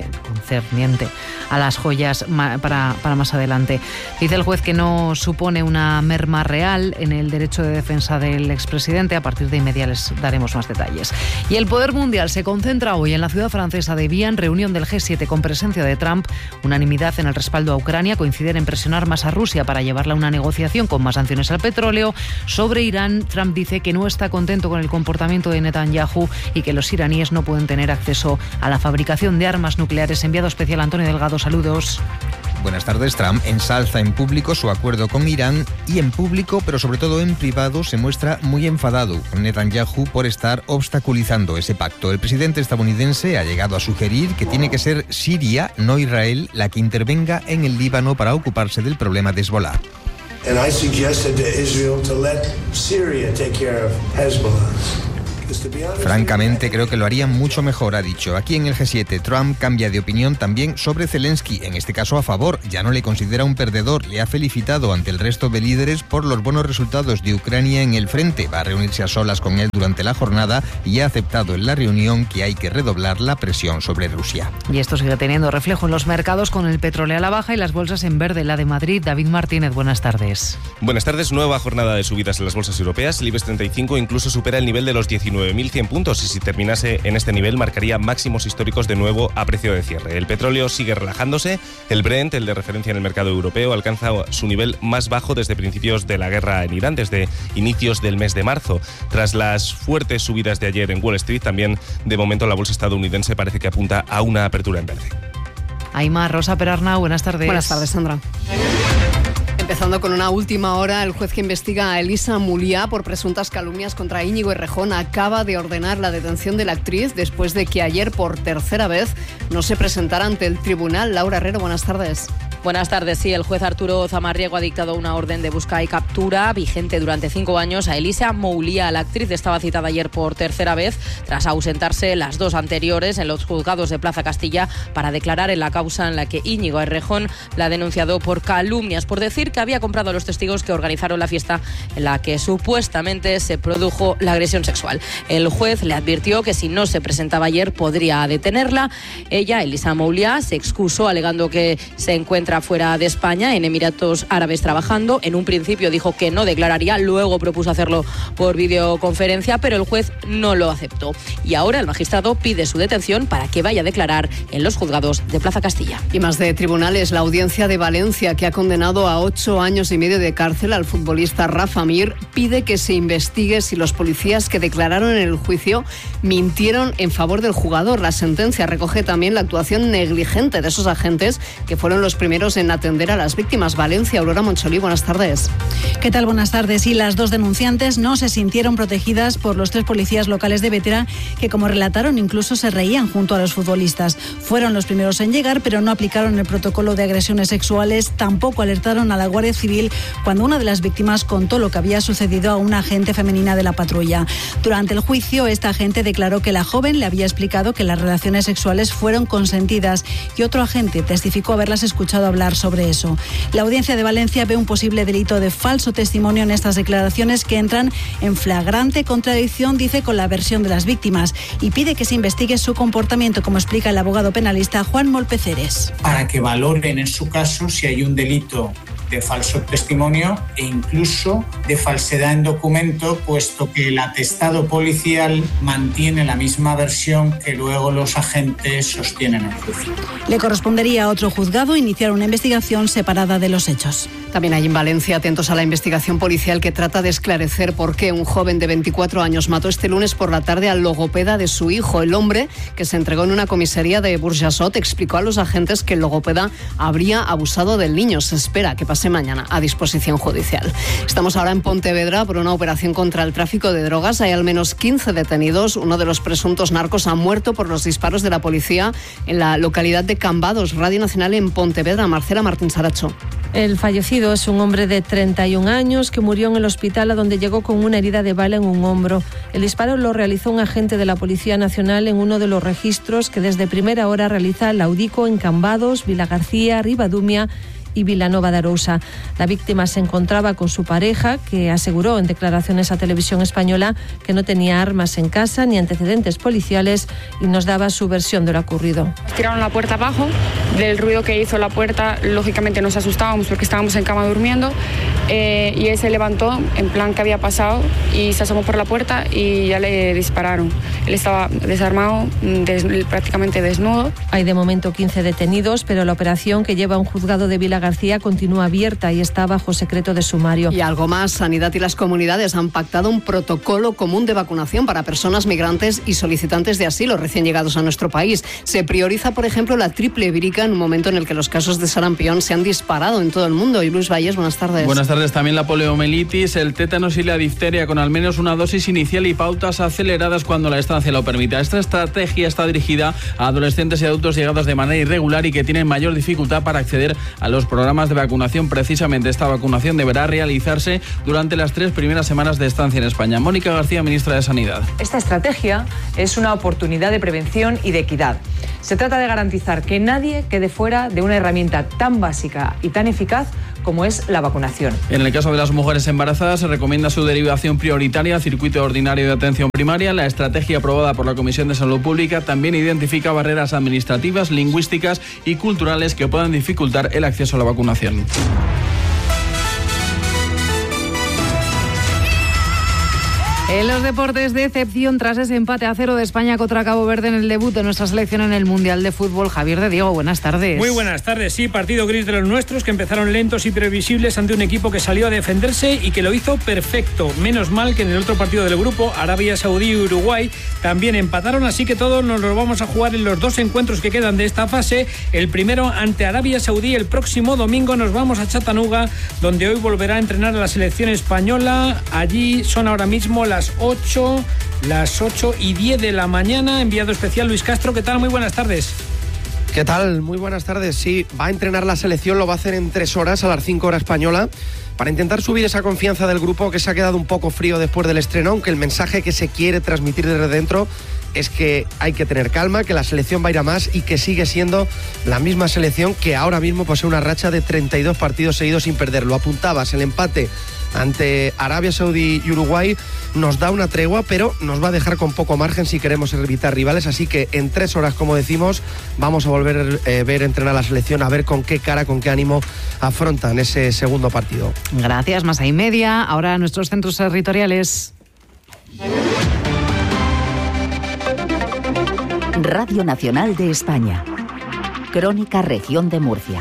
a las joyas para más adelante. Dice el juez que no supone una merma real en el derecho de defensa del expresidente. A partir de inmediato les daremos más detalles. Y el poder mundial se concentra hoy en la ciudad francesa de Vienne, reunión del G7 con presencia de Trump, unanimidad en el respaldo a Ucrania, coinciden en presionar más a Rusia para llevarla a una negociación con más sanciones al petróleo. Sobre Irán, Trump dice que no está contento con el comportamiento de Netanyahu y que los iraníes no pueden tener acceso a la fabricación de armas nucleares. Enviado especial Antonio Delgado, saludos. Buenas tardes. Trump ensalza en público su acuerdo con Irán y en público, pero sobre todo en privado, se muestra muy enfadado con Netanyahu por estar obstaculizando ese pacto. El presidente estadounidense ha llegado a sugerir que tiene que ser Siria, no Israel, la que intervenga en el Líbano para ocuparse del problema de Hezbollah. And I suggested to Israel to let Syria take care of Hezbollah. Francamente, creo que lo harían mucho mejor, ha dicho. Aquí en el G7, Trump cambia de opinión también sobre Zelensky, en este caso a favor. Ya no le considera un perdedor, le ha felicitado ante el resto de líderes por los buenos resultados de Ucrania en el frente. Va a reunirse a solas con él durante la jornada y ha aceptado en la reunión que hay que redoblar la presión sobre Rusia. Y esto sigue teniendo reflejo en los mercados, con el petróleo a la baja y las bolsas en verde. La de Madrid, David Martínez, buenas tardes. Buenas tardes. Nueva jornada de subidas en las bolsas europeas. El IBEX 35 incluso supera el nivel de los 19 9.100 puntos y si terminase en este nivel marcaría máximos históricos de nuevo a precio de cierre. El petróleo sigue relajándose, el Brent, el de referencia en el mercado europeo, alcanza su nivel más bajo desde principios de la guerra en Irán, desde inicios del mes de marzo. Tras las fuertes subidas de ayer en Wall Street, también de momento la bolsa estadounidense parece que apunta a una apertura en verde. Aymar, Rosa Perarnau, buenas tardes. Buenas tardes, Sandra. Empezando con una última hora, el juez que investiga a Elisa Muliá por presuntas calumnias contra Íñigo Errejón acaba de ordenar la detención de la actriz después de que ayer por tercera vez no se presentara ante el tribunal. Laura Herrero, buenas tardes. Buenas tardes. Sí, el juez Arturo Zamarriego ha dictado una orden de busca y captura vigente durante 5 años a Elisa Muliá. La actriz estaba citada ayer por tercera vez tras ausentarse las 2 anteriores en los juzgados de Plaza Castilla para declarar en la causa en la que Íñigo Errejón la ha denunciado por calumnias, por decir que había comprado a los testigos que organizaron la fiesta en la que supuestamente se produjo la agresión sexual. El juez le advirtió que si no se presentaba ayer podría detenerla. Ella, Elisa Muliá, se excusó alegando que se encuentra fuera de España, en Emiratos Árabes, trabajando. En un principio dijo que no declararía, luego propuso hacerlo por videoconferencia, pero el juez no lo aceptó. Y ahora el magistrado pide su detención para que vaya a declarar en los juzgados de Plaza Castilla. Y más de tribunales, la audiencia de Valencia, que ha condenado a 8 años y medio de cárcel al futbolista Rafa Mir, pide que se investigue si los policías que declararon en el juicio mintieron en favor del jugador. La sentencia recoge también la actuación negligente de esos agentes que fueron los primeros en atender a las víctimas. Valencia, Aurora Moncholí, buenas tardes. ¿Qué tal? Buenas tardes. Y las 2 denunciantes no se sintieron protegidas por los 3 policías locales de Bétera que, como relataron, incluso se reían junto a los futbolistas. Fueron los primeros en llegar, pero no aplicaron el protocolo de agresiones sexuales, tampoco alertaron a la Guardia Civil cuando una de las víctimas contó lo que había sucedido a una agente femenina de la patrulla. Durante el juicio, esta agente declaró que la joven le había explicado que las relaciones sexuales fueron consentidas y otro agente testificó haberlas escuchado hablar sobre eso. La audiencia de Valencia ve un posible delito de falso testimonio en estas declaraciones que entran en flagrante contradicción, dice, con la versión de las víctimas y pide que se investigue su comportamiento, como explica el abogado penalista Juan Molpeceres. Para que valoren en su caso si hay un delito de falso testimonio e incluso de falsedad en documento, puesto que el atestado policial mantiene la misma versión que luego los agentes sostienen en el juicio. Le correspondería a otro juzgado iniciar una investigación separada de los hechos. También hay en Valencia, atentos a la investigación policial que trata de esclarecer por qué un joven de 24 años mató este lunes por la tarde al logopeda de su hijo. El hombre, que se entregó en una comisaría de Burjasot, explicó a los agentes que el logopeda habría abusado del niño. Se espera que pase mañana a disposición judicial. Estamos ahora en Pontevedra por una operación contra el tráfico de drogas. Hay al menos 15 detenidos. Uno de los presuntos narcos ha muerto por los disparos de la policía en la localidad de Cambados. Radio Nacional en Pontevedra. Marcela Martín Saracho. El fallecido es un hombre de 31 años que murió en el hospital, a donde llegó con una herida de bala en un hombro. El disparo lo realizó un agente de la Policía Nacional en uno de los registros que desde primera hora realiza la UDICO en Cambados, Vilagarcía, Ribadumia y Vilanova de Arousa. La víctima se encontraba con su pareja, que aseguró en declaraciones a Televisión Española que no tenía armas en casa ni antecedentes policiales y nos daba su versión de lo ocurrido. Tiraron la puerta abajo, del ruido que hizo la puerta, lógicamente nos asustábamos porque estábamos en cama durmiendo, y él se levantó en plan que había pasado y se asomó por la puerta y ya le dispararon. Él estaba desarmado, prácticamente desnudo. Hay de momento 15 detenidos, pero la operación, que lleva a un juzgado de Vilagarcía, continúa abierta y está bajo secreto de sumario. Y algo más, Sanidad y las comunidades han pactado un protocolo común de vacunación para personas migrantes y solicitantes de asilo recién llegados a nuestro país. Se prioriza, por ejemplo, la triple vírica en un momento en el que los casos de sarampión se han disparado en todo el mundo. Y Luis Valles, buenas tardes. Buenas tardes. También la poliomielitis, el tétanos y la difteria, con al menos una dosis inicial y pautas aceleradas cuando la estancia lo permita. Esta estrategia está dirigida a adolescentes y adultos llegados de manera irregular y que tienen mayor dificultad para acceder a los programas de vacunación. Precisamente esta vacunación deberá realizarse durante las 3 primeras semanas de estancia en España. Mónica García, ministra de Sanidad. Esta estrategia es una oportunidad de prevención y de equidad. Se trata de garantizar que nadie quede fuera de una herramienta tan básica y tan eficaz como es la vacunación. En el caso de las mujeres embarazadas, se recomienda su derivación prioritaria al circuito ordinario de atención primaria. La estrategia aprobada por la Comisión de Salud Pública también identifica barreras administrativas, lingüísticas y culturales que puedan dificultar el acceso a la vacunación. En los deportes, decepción tras ese empate a 0 de España contra Cabo Verde en el debut de nuestra selección en el Mundial de Fútbol. Javier de Diego, buenas tardes. Muy buenas tardes, sí, partido gris de los nuestros que empezaron lentos y previsibles ante un equipo que salió a defenderse y que lo hizo perfecto. Menos mal que en el otro partido del grupo, Arabia Saudí y Uruguay también empataron, así que todos nos lo vamos a jugar en los dos encuentros que quedan de esta fase. El primero ante Arabia Saudí, el próximo domingo nos vamos a Chattanooga, donde hoy volverá a entrenar a la selección española. Allí son ahora mismo las 8:10 de la mañana. Enviado especial Luis Castro, ¿qué tal? Muy buenas tardes. ¿Qué tal? Muy buenas tardes. Sí, va a entrenar la selección, lo va a hacer en 3 horas, a las 5 horas española, para intentar subir esa confianza del grupo que se ha quedado un poco frío después del estreno, aunque el mensaje que se quiere transmitir desde dentro es que hay que tener calma, que la selección va a ir a más y que sigue siendo la misma selección que ahora mismo posee una racha de 32 partidos seguidos sin perder. Lo apuntabas, el empate ante Arabia Saudí y Uruguay nos da una tregua, pero nos va a dejar con poco margen si queremos evitar rivales, así que en 3 horas, como decimos, vamos a volver a ver entrenar a la selección, a ver con qué cara, con qué ánimo afrontan ese segundo partido. Gracias, más y media. Ahora a nuestros centros territoriales. Radio Nacional de España. Crónica Región de Murcia.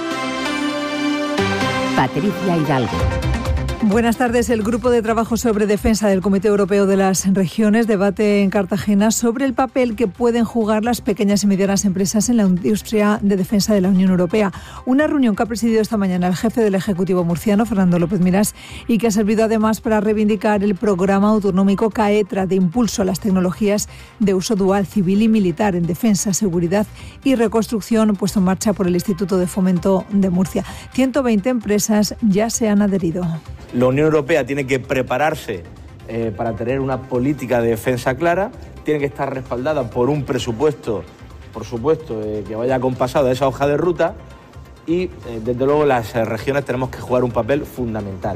Patricia Hidalgo. Buenas tardes. El Grupo de Trabajo sobre Defensa del Comité Europeo de las Regiones debate en Cartagena sobre el papel que pueden jugar las pequeñas y medianas empresas en la industria de defensa de la Unión Europea. Una reunión que ha presidido esta mañana el jefe del Ejecutivo murciano, Fernando López Miras, y que ha servido además para reivindicar el programa autonómico CAETRA de impulso a las tecnologías de uso dual civil y militar en defensa, seguridad y reconstrucción, puesto en marcha por el Instituto de Fomento de Murcia. 120 empresas ya se han adherido. La Unión Europea tiene que prepararse para tener una política de defensa clara, tiene que estar respaldada por un presupuesto, por supuesto, que vaya acompasado a esa hoja de ruta y, desde luego, las regiones tenemos que jugar un papel fundamental.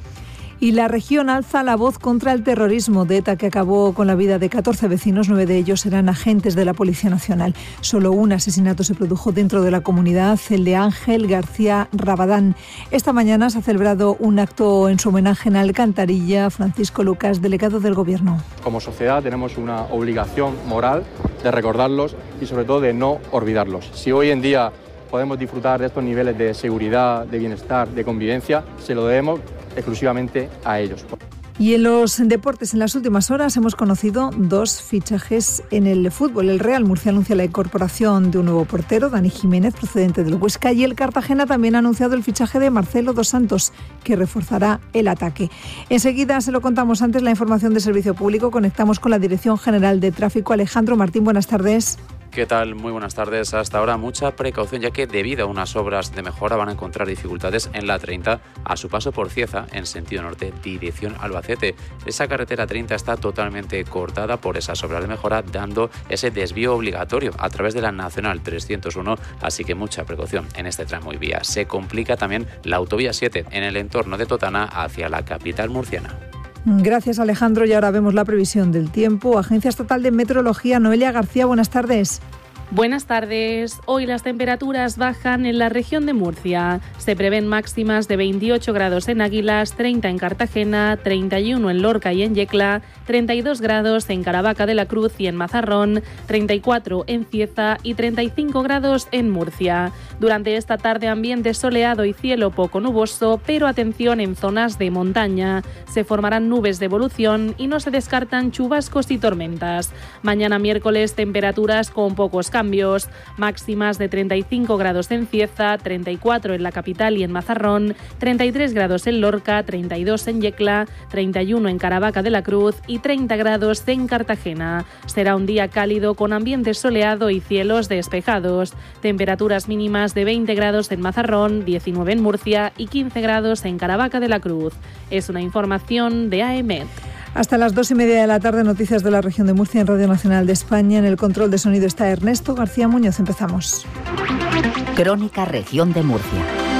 Y la región alza la voz contra el terrorismo de ETA que acabó con la vida de 14 vecinos, 9 de ellos eran agentes de la Policía Nacional. Solo un asesinato se produjo dentro de la comunidad, el de Ángel García Rabadán. Esta mañana se ha celebrado un acto en su homenaje en Alcantarilla. Francisco Lucas, delegado del Gobierno. Como sociedad tenemos una obligación moral de recordarlos y sobre todo de no olvidarlos. Si hoy en día podemos disfrutar de estos niveles de seguridad, de bienestar, de convivencia, se lo debemos exclusivamente a ellos. Y en los deportes, en las últimas horas hemos conocido 2 fichajes en el fútbol. El Real Murcia anuncia la incorporación de un nuevo portero, Dani Jiménez, procedente del Huesca, y el Cartagena también ha anunciado el fichaje de Marcelo dos Santos, que reforzará el ataque. Enseguida se lo contamos. Antes la información de servicio público. Conectamos con la Dirección General de Tráfico. Alejandro Martín, buenas tardes. ¿Qué tal? Muy buenas tardes. Hasta ahora mucha precaución, ya que debido a unas obras de mejora van a encontrar dificultades en la 30 a su paso por Cieza en sentido norte, dirección Albacete. Esa carretera 30 está totalmente cortada por esas obras de mejora, dando ese desvío obligatorio a través de la Nacional 301, así que mucha precaución en este tramo y vía. Se complica también la autovía 7 en el entorno de Totana hacia la capital murciana. Gracias, Alejandro. Y ahora vemos la previsión del tiempo. Agencia Estatal de Meteorología, Noelia García, buenas tardes. Buenas tardes. Hoy las temperaturas bajan en la región de Murcia. Se prevén máximas de 28 grados en Águilas, 30 en Cartagena, 31 en Lorca y en Yecla, 32 grados en Caravaca de la Cruz y en Mazarrón, 34 en Cieza y 35 grados en Murcia. Durante esta tarde ambiente soleado y cielo poco nuboso, pero atención en zonas de montaña. Se formarán nubes de evolución y no se descartan chubascos y tormentas. Mañana miércoles temperaturas con pocos cambios, máximas de 35 grados en Cieza, 34 en la capital y en Mazarrón, 33 grados en Lorca, 32 en Yecla, 31 en Caravaca de la Cruz y 30 grados en Cartagena. Será un día cálido con ambiente soleado y cielos despejados. Temperaturas mínimas de 20 grados en Mazarrón, 19 en Murcia y 15 grados en Caravaca de la Cruz. Es una información de AEMET. Hasta las 2:30 de la tarde, noticias de la región de Murcia en Radio Nacional de España. En el control de sonido está Ernesto García Muñoz. Empezamos. Crónica Región de Murcia.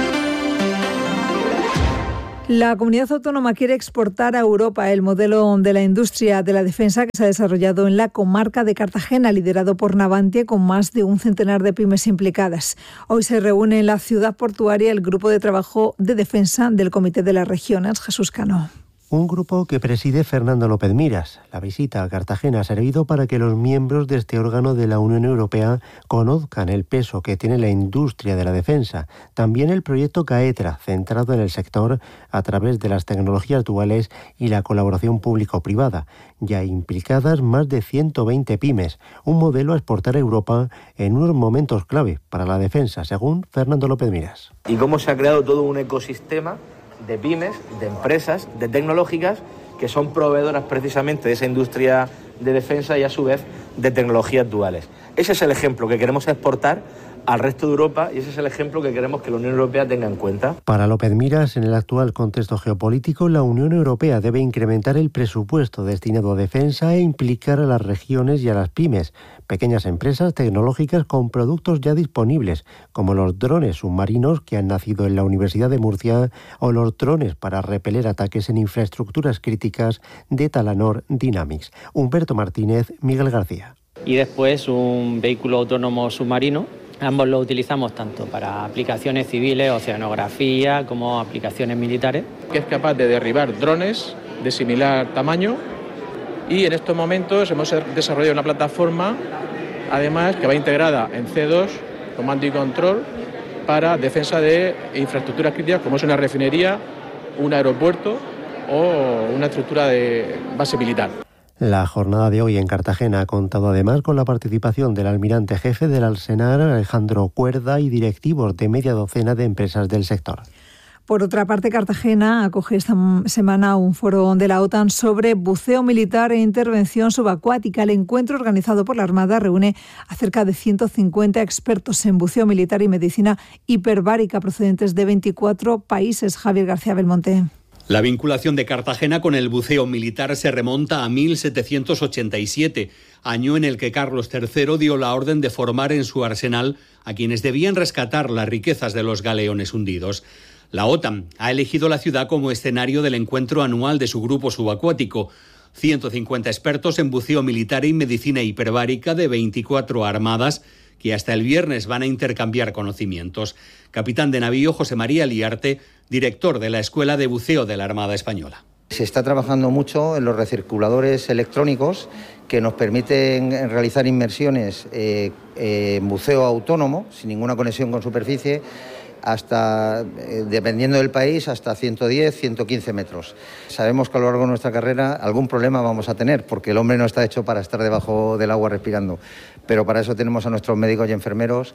La comunidad autónoma quiere exportar a Europa el modelo de la industria de la defensa que se ha desarrollado en la comarca de Cartagena, liderado por Navantia, con más de un centenar de pymes implicadas. Hoy se reúne en la ciudad portuaria el Grupo de Trabajo de Defensa del Comité de las Regiones, Jesús Cano. Un grupo que preside Fernando López Miras. La visita a Cartagena ha servido para que los miembros de este órgano de la Unión Europea conozcan el peso que tiene la industria de la defensa. También el proyecto CAETRA, centrado en el sector a través de las tecnologías duales y la colaboración público-privada. Ya implicadas más de 120 pymes, un modelo a exportar a Europa en unos momentos clave para la defensa, según Fernando López Miras. Y cómo se ha creado todo un ecosistema de pymes, de empresas, de tecnológicas que son proveedoras precisamente de esa industria de defensa y a su vez de tecnologías duales. Ese es el ejemplo que queremos exportar al resto de Europa y ese es el ejemplo que queremos que la Unión Europea tenga en cuenta. Para López Miras, en el actual contexto geopolítico, la Unión Europea debe incrementar el presupuesto destinado a defensa e implicar a las regiones y a las pymes, pequeñas empresas tecnológicas con productos ya disponibles, como los drones submarinos que han nacido en la Universidad de Murcia o los drones para repeler ataques en infraestructuras críticas de Talanor Dynamics. Humberto Martínez, Miguel García. Y después un vehículo autónomo submarino. Ambos lo utilizamos tanto para aplicaciones civiles, oceanografía, como aplicaciones militares. Que es capaz de derribar drones de similar tamaño y en estos momentos hemos desarrollado una plataforma, además, que va integrada en C2, comando y control, para defensa de infraestructuras críticas como es una refinería, un aeropuerto o una estructura de base militar. La jornada de hoy en Cartagena ha contado además con la participación del almirante jefe del Arsenal, Alejandro Cuerda, y directivos de media docena de empresas del sector. Por otra parte, Cartagena acoge esta semana un foro de la OTAN sobre buceo militar e intervención subacuática. El encuentro organizado por la Armada reúne a cerca de 150 expertos en buceo militar y medicina hiperbárica procedentes de 24 países. Javier García Belmonte. La vinculación de Cartagena con el buceo militar se remonta a 1787, año en el que Carlos III dio la orden de formar en su arsenal a quienes debían rescatar las riquezas de los galeones hundidos. La OTAN ha elegido la ciudad como escenario del encuentro anual de su grupo subacuático. 150 expertos en buceo militar y medicina hiperbárica de 24 armadas que hasta el viernes van a intercambiar conocimientos. Capitán de navío José María Liarte, director de la Escuela de Buceo de la Armada Española. Se está trabajando mucho en los recirculadores electrónicos que nos permiten realizar inmersiones en buceo autónomo, sin ninguna conexión con superficie, hasta, dependiendo del país, hasta 110, 115 metros. Sabemos que a lo largo de nuestra carrera algún problema vamos a tener, porque el hombre no está hecho para estar debajo del agua respirando, pero para eso tenemos a nuestros médicos y enfermeros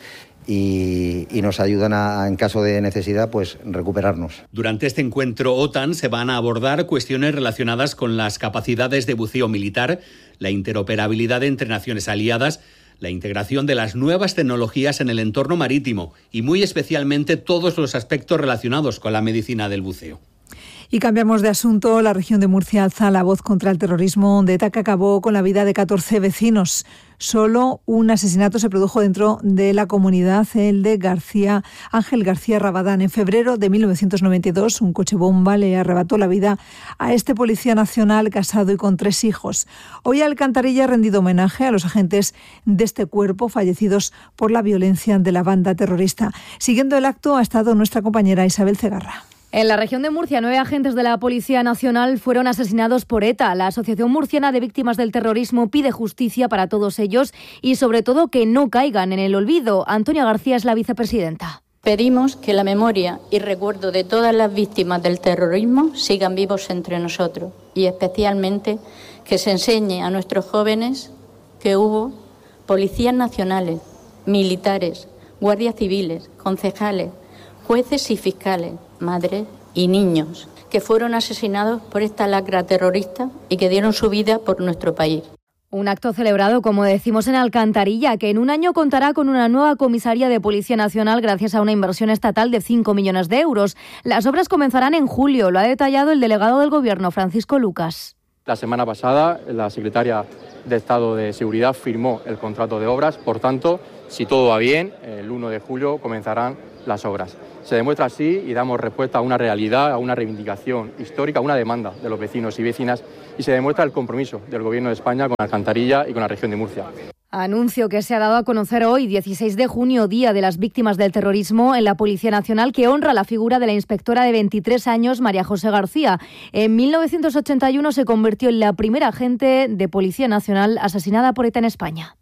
y nos ayudan en caso de necesidad, pues recuperarnos. Durante este encuentro OTAN se van a abordar cuestiones relacionadas con las capacidades de buceo militar, la interoperabilidad entre naciones aliadas, la integración de las nuevas tecnologías en el entorno marítimo y muy especialmente todos los aspectos relacionados con la medicina del buceo. Y cambiamos de asunto. La región de Murcia alza la voz contra el terrorismo de ETA que acabó con la vida de 14 vecinos. Solo un asesinato se produjo dentro de la comunidad, el de Ángel García Rabadán. En febrero de 1992, un coche bomba le arrebató la vida a este policía nacional casado y con 3 hijos. Hoy Alcantarilla ha rendido homenaje a los agentes de este cuerpo fallecidos por la violencia de la banda terrorista. Siguiendo el acto ha estado nuestra compañera Isabel Cegarra. En la región de Murcia, 9 agentes de la Policía Nacional fueron asesinados por ETA. La Asociación Murciana de Víctimas del Terrorismo pide justicia para todos ellos y, sobre todo, que no caigan en el olvido. Antonia García es la vicepresidenta. Pedimos que la memoria y recuerdo de todas las víctimas del terrorismo sigan vivos entre nosotros y, especialmente, que se enseñe a nuestros jóvenes que hubo policías nacionales, militares, guardias civiles, concejales, jueces y fiscales, madres y niños que fueron asesinados por esta lacra terrorista y que dieron su vida por nuestro país. Un acto celebrado, como decimos, en Alcantarilla, que en un año contará con una nueva comisaría de Policía Nacional gracias a una inversión estatal de 5 millones de euros. Las obras comenzarán en julio, lo ha detallado el delegado del Gobierno, Francisco Lucas. La semana pasada, la secretaria de Estado de Seguridad firmó el contrato de obras, por tanto, si todo va bien, el 1 de julio comenzarán las obras. Se demuestra así y damos respuesta a una realidad, a una reivindicación histórica, a una demanda de los vecinos y vecinas y se demuestra el compromiso del Gobierno de España con Alcantarilla y con la región de Murcia. Anuncio que se ha dado a conocer hoy, 16 de junio, Día de las Víctimas del Terrorismo, en la Policía Nacional, que honra la figura de la inspectora de 23 años, María José García. En 1981 se convirtió en la primera agente de Policía Nacional asesinada por ETA en España.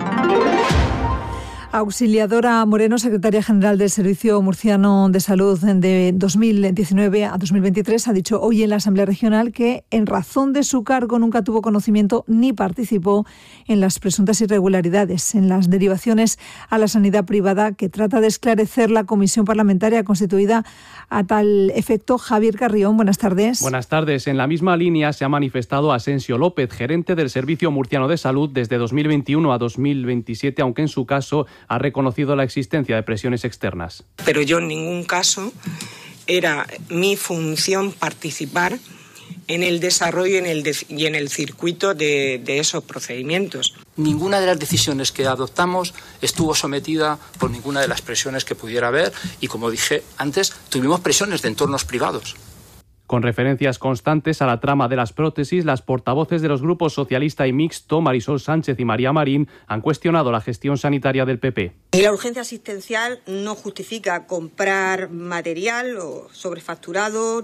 Auxiliadora Moreno, secretaria general del Servicio Murciano de Salud de 2019 a 2023, ha dicho hoy en la Asamblea Regional que, en razón de su cargo, nunca tuvo conocimiento ni participó en las presuntas irregularidades, en las derivaciones a la sanidad privada que trata de esclarecer la comisión parlamentaria constituida a tal efecto. Javier Carrión, buenas tardes. Buenas tardes. En la misma línea se ha manifestado Asensio López, gerente del Servicio Murciano de Salud desde 2021 a 2027, aunque en su caso ha reconocido la existencia de presiones externas. Pero yo en ningún caso era mi función participar en el desarrollo y en el circuito de esos procedimientos. Ninguna de las decisiones que adoptamos estuvo sometida por ninguna de las presiones que pudiera haber y, como dije antes, tuvimos presiones de entornos privados. Con referencias constantes a la trama de las prótesis, las portavoces de los grupos socialista y mixto, Marisol Sánchez y María Marín, han cuestionado la gestión sanitaria del PP. Y la urgencia asistencial no justifica comprar material o sobrefacturado,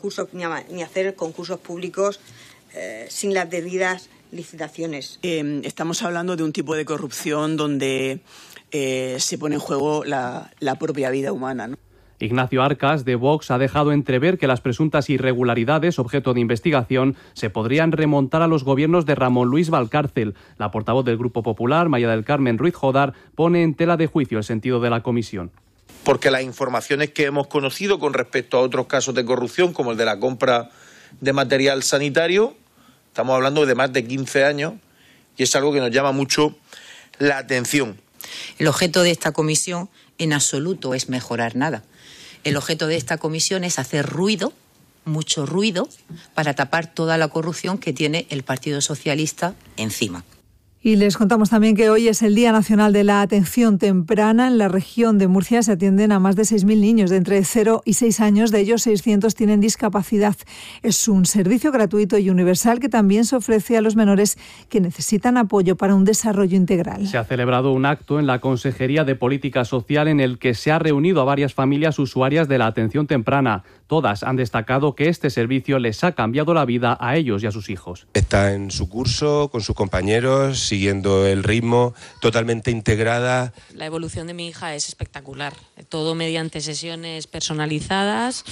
ni hacer concursos públicos sin las debidas licitaciones. Estamos hablando de un tipo de corrupción donde se pone en juego la propia vida humana, ¿no? Ignacio Arcas, de Vox, ha dejado entrever que las presuntas irregularidades objeto de investigación se podrían remontar a los gobiernos de Ramón Luis Valcárcel. La portavoz del Grupo Popular, Maya del Carmen Ruiz Jodar, pone en tela de juicio el sentido de la comisión. Porque las informaciones que hemos conocido con respecto a otros casos de corrupción, como el de la compra de material sanitario, estamos hablando de más de 15 años, y es algo que nos llama mucho la atención. El objeto de esta comisión en absoluto es mejorar nada. El objeto de esta comisión es hacer ruido, mucho ruido, para tapar toda la corrupción que tiene el Partido Socialista encima. Y les contamos también que hoy es el Día Nacional de la Atención Temprana. En la región de Murcia se atienden a más de 6.000 niños de entre 0 y 6 años. De ellos, 600 tienen discapacidad. Es un servicio gratuito y universal que también se ofrece a los menores que necesitan apoyo para un desarrollo integral. Se ha celebrado un acto en la Consejería de Política Social en el que se ha reunido a varias familias usuarias de la atención temprana. Todas han destacado que este servicio les ha cambiado la vida a ellos y a sus hijos. Está en su curso, con sus compañeros, siguiendo el ritmo, totalmente integrada. La evolución de mi hija es espectacular, todo mediante sesiones personalizadas,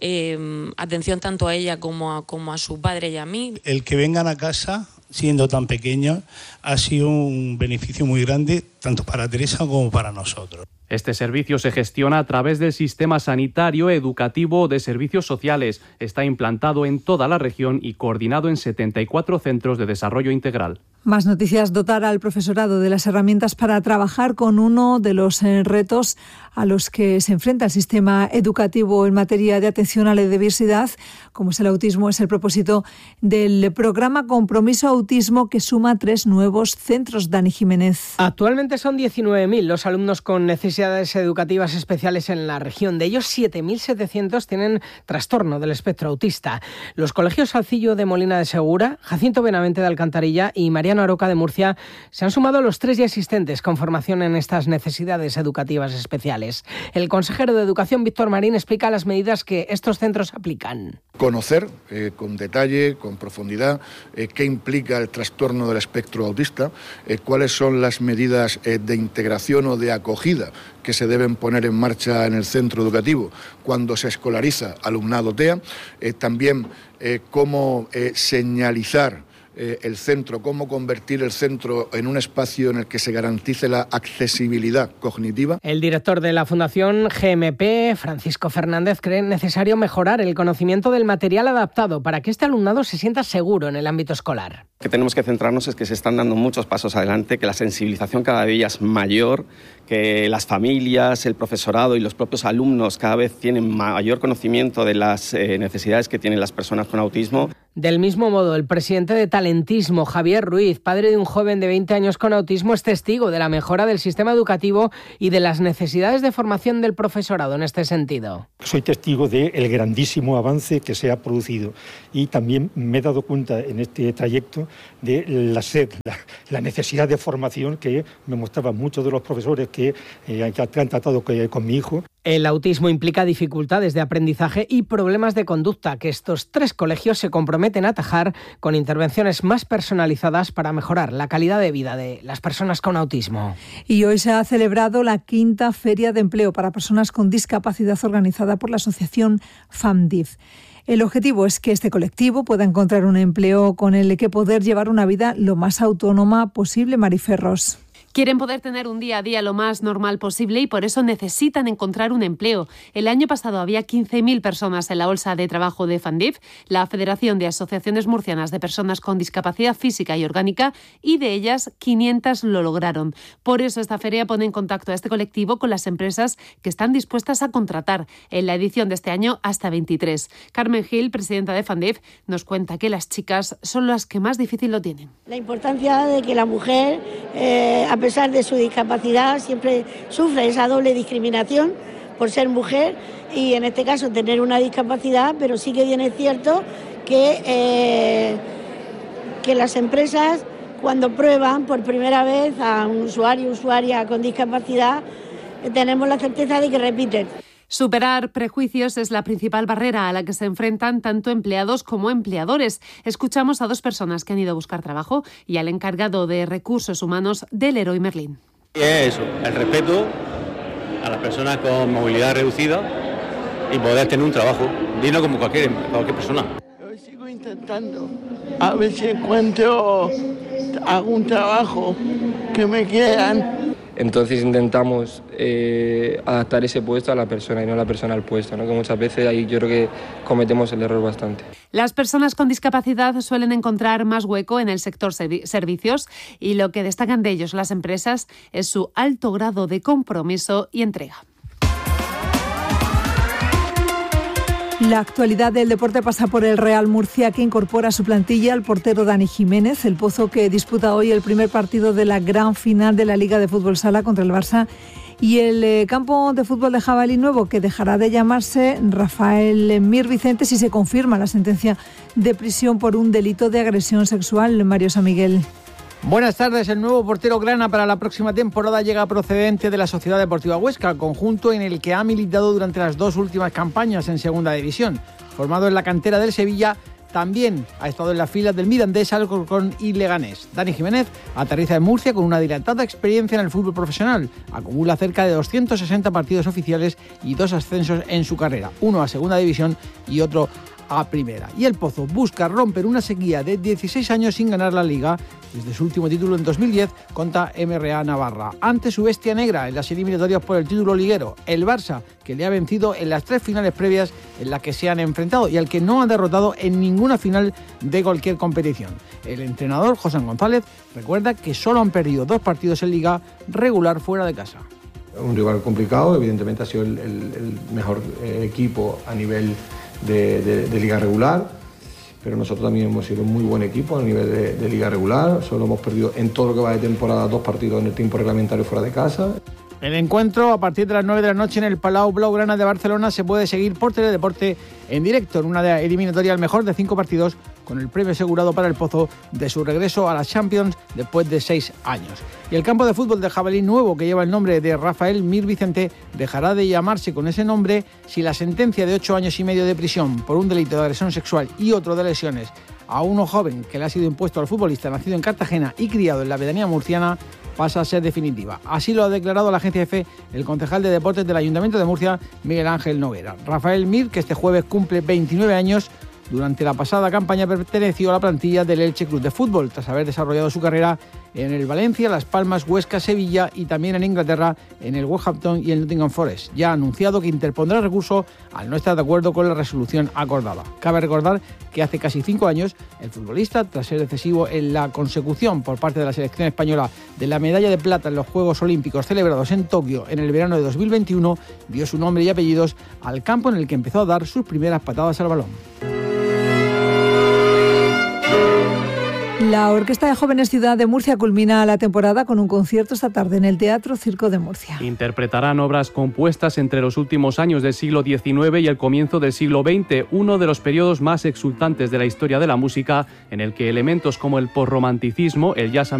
atención tanto a ella como a su padre y a mí. El que vengan a casa siendo tan pequeños ha sido un beneficio muy grande tanto para Teresa como para nosotros. Este servicio se gestiona a través del sistema sanitario, educativo o de servicios sociales. Está implantado en toda la región y coordinado en 74 centros de desarrollo integral. Más noticias: dotar al profesorado de las herramientas para trabajar con uno de los retos a los que se enfrenta el sistema educativo en materia de atención a la diversidad, como es el autismo. Es el propósito del programa Compromiso Autismo, que suma 3 nuevos centros. Dani Jiménez. Actualmente son 19.000 los alumnos con necesidades educativas especiales en la región. De ellos, 7.700 tienen trastorno del espectro autista. Los colegios Salcillo de Molina de Segura, Jacinto Benavente de Alcantarilla y Mariano Aroca de Murcia se han sumado a los 3 ya existentes con formación en estas necesidades educativas especiales. El consejero de Educación, Víctor Marín, explica las medidas que estos centros aplican. Conocer con detalle, con profundidad, qué implica el trastorno del espectro autista, cuáles son las medidas de integración o de acogida que se deben poner en marcha en el centro educativo cuando se escolariza alumnado TEA, también cómo señalizar el centro, cómo convertir el centro en un espacio en el que se garantice la accesibilidad cognitiva. El director de la Fundación GMP, Francisco Fernández, cree necesario mejorar el conocimiento del material adaptado para que este alumnado se sienta seguro en el ámbito escolar. Lo que tenemos que centrarnos es que se están dando muchos pasos adelante, que la sensibilización cada día es mayor, que las familias, el profesorado y los propios alumnos cada vez tienen mayor conocimiento de las necesidades que tienen las personas con autismo. Del mismo modo, el presidente de Talentismo, Javier Ruiz, padre de un joven de 20 años con autismo, es testigo de la mejora del sistema educativo y de las necesidades de formación del profesorado en este sentido. Soy testigo del grandísimo avance que se ha producido y también me he dado cuenta en este trayecto testimonio de la necesidad de formación que me mostraban muchos de los profesores que han tratado con mi hijo. El autismo implica dificultades de aprendizaje y problemas de conducta que estos 3 colegios se comprometen a atajar con intervenciones más personalizadas para mejorar la calidad de vida de las personas con autismo. Y hoy se ha celebrado la 5ª Feria de Empleo para Personas con Discapacidad organizada por la asociación FAMDIF. El objetivo es que este colectivo pueda encontrar un empleo con el que poder llevar una vida lo más autónoma posible. Mariferros. Quieren poder tener un día a día lo más normal posible y por eso necesitan encontrar un empleo. El año pasado había 15.000 personas en la bolsa de trabajo de FAMDIF, la Federación de Asociaciones Murcianas de Personas con Discapacidad Física y Orgánica, y de ellas 500 lo lograron. Por eso esta feria pone en contacto a este colectivo con las empresas que están dispuestas a contratar. En la edición de este año hasta 23. Carmen Gil, presidenta de FAMDIF, nos cuenta que las chicas son las que más difícil lo tienen. La importancia de que la mujer, a pesar de su discapacidad, siempre sufre esa doble discriminación por ser mujer y en este caso tener una discapacidad, pero sí que bien es cierto que las empresas, cuando prueban por primera vez a un usuario o usuaria con discapacidad, tenemos la certeza de que repiten. Superar prejuicios es la principal barrera a la que se enfrentan tanto empleados como empleadores. Escuchamos a 2 personas que han ido a buscar trabajo y al encargado de recursos humanos del Leroy Merlin. Es eso, el respeto a las personas con movilidad reducida y poder tener un trabajo digno como cualquier persona. Yo sigo intentando a ver si encuentro algún trabajo que me quieran. Entonces intentamos adaptar ese puesto a la persona y no la persona al puesto, ¿no? Que muchas veces ahí yo creo que cometemos el error bastante. Las personas con discapacidad suelen encontrar más hueco en el sector servicios y lo que destacan de ellos las empresas es su alto grado de compromiso y entrega. La actualidad del deporte pasa por el Real Murcia, que incorpora a su plantilla al portero Dani Jiménez, el Pozo, que disputa hoy el primer partido de la gran final de la Liga de Fútbol Sala contra el Barça, y el campo de fútbol de Jabalí Nuevo, que dejará de llamarse Rafael Mir Vicente si se confirma la sentencia de prisión por un delito de agresión sexual. Mario San Miguel. Buenas tardes. El nuevo portero grana para la próxima temporada llega procedente de la Sociedad Deportiva Huesca, conjunto en el que ha militado durante las 2 últimas campañas en Segunda División. Formado en la cantera del Sevilla, también ha estado en las filas del Mirandés, Alcorcón y Leganés. Dani Jiménez aterriza en Murcia con una dilatada experiencia en el fútbol profesional. Acumula cerca de 260 partidos oficiales y 2 ascensos en su carrera, uno a Segunda División y otro a Primera. Y el Pozo busca romper una sequía de 16 años sin ganar la Liga desde su último título en 2010 contra MRA Navarra. Ante su bestia negra en las eliminatorias por el título liguero, el Barça, que le ha vencido en las 3 finales previas en las que se han enfrentado y al que no ha derrotado en ninguna final de cualquier competición. El entrenador, José González, recuerda que solo han perdido 2 partidos en Liga regular fuera de casa. Un rival complicado, evidentemente ha sido el mejor equipo a nivel de liga regular, pero nosotros también hemos sido un muy buen equipo a nivel de liga regular. Solo hemos perdido en todo lo que va de temporada 2 partidos en el tiempo reglamentario fuera de casa. El encuentro, a partir de las 9 de la noche en el Palau Blaugrana de Barcelona, se puede seguir por Teledeporte en directo en una eliminatoria al mejor de 5 partidos, con el premio asegurado para el Pozo de su regreso a la Champions después de 6 años. Y el campo de fútbol de Jabalí Nuevo, que lleva el nombre de Rafael Mir Vicente, dejará de llamarse con ese nombre si la sentencia de 8 años y medio de prisión por un delito de agresión sexual y otro de lesiones a uno joven que le ha sido impuesto al futbolista nacido en Cartagena y criado en la pedanía murciana pasa a ser definitiva. Así lo ha declarado la agencia EFE el concejal de deportes del Ayuntamiento de Murcia, Miguel Ángel Noguera. Rafael Mir, que este jueves cumple 29 años, durante la pasada campaña perteneció a la plantilla del Elche Club de Fútbol, tras haber desarrollado su carrera en el Valencia, Las Palmas, Huesca, Sevilla y también en Inglaterra, en el Wolverhampton y el Nottingham Forest. Ya ha anunciado que interpondrá recurso al no estar de acuerdo con la resolución acordada. Cabe recordar que hace casi 5 años el futbolista, tras ser decisivo en la consecución por parte de la selección española de la medalla de plata en los Juegos Olímpicos celebrados en Tokio en el verano de 2021, dio su nombre y apellidos al campo en el que empezó a dar sus primeras patadas al balón. La Orquesta de Jóvenes Ciudad de Murcia culmina la temporada con un concierto esta tarde en el Teatro Circo de Murcia. Interpretarán obras compuestas entre los últimos años del siglo XIX y el comienzo del siglo XX, uno de los periodos más exultantes de la historia de la música, en el que elementos como el posromanticismo, el jazz